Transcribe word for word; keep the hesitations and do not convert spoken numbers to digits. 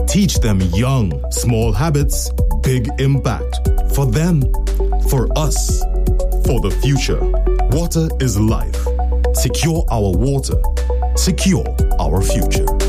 Teach them young, small habits, big impact. For them, for us, for the future. Water is life. Secure our water. Secure our future.